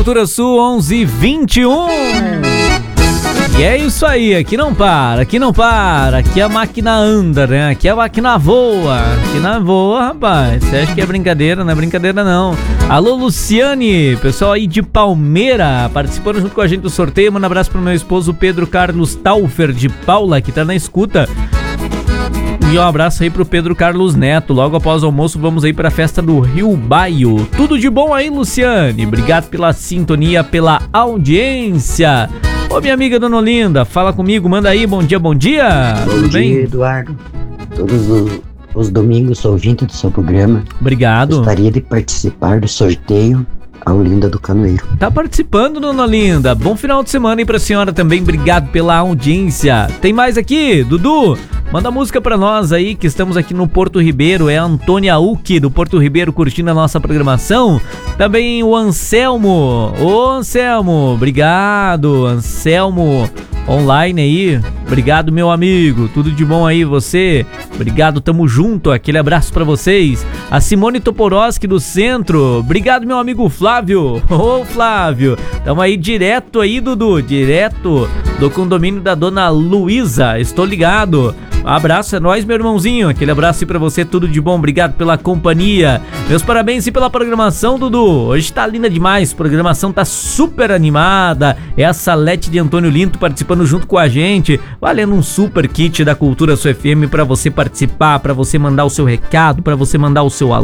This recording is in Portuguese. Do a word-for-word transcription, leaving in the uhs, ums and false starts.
Cultura Sul, onze e vinte e um. E é isso aí, aqui não para, aqui não para, aqui a máquina anda, né? Aqui a máquina voa, aqui não voa, rapaz. Você acha que é brincadeira? Não é brincadeira, não. Alô, Luciane, pessoal aí de Palmeira, participando junto com a gente do sorteio. Manda um abraço pro meu esposo Pedro Carlos Taufer de Paula, que tá na escuta. E um abraço aí pro Pedro Carlos Neto. Logo após o almoço vamos aí pra festa do Rio Baio. Tudo de bom aí, Luciane. Obrigado pela sintonia, pela audiência. Ô, minha amiga Dona Olinda, fala comigo, manda aí, bom dia, bom dia. Bom Tudo dia, bem? Eduardo. Todos os, os domingos sou ouvinte do seu programa. Obrigado. Gostaria de participar do sorteio a Olinda do Canoeiro. Tá participando, Dona Olinda. Bom final de semana aí pra senhora também. Obrigado pela audiência. Tem mais aqui, Dudu? Manda música pra nós aí, que estamos aqui no Porto Ribeiro. É a Antônia Uki, do Porto Ribeiro, curtindo a nossa programação. Também o Anselmo. Ô, Anselmo, obrigado. Anselmo, online aí. Obrigado, meu amigo. Tudo de bom aí, você? Obrigado, tamo junto. Aquele abraço pra vocês. A Simone Toporoski, do Centro. Obrigado, meu amigo Flávio. Ô, Flávio. Tamo aí direto aí, Dudu. Direto do condomínio da Dona Luísa. Estou ligado. Um abraço, é nóis, meu irmãozinho. Aquele abraço aí pra você, tudo de bom. Obrigado pela companhia. Meus parabéns e pela programação, Dudu. Hoje tá linda demais, a programação tá super animada. É a Salete de Antônio Linto participando junto com a gente, valendo um super kit da Cultura Sul F M pra você participar, pra você mandar o seu recado, pra você mandar o seu alô.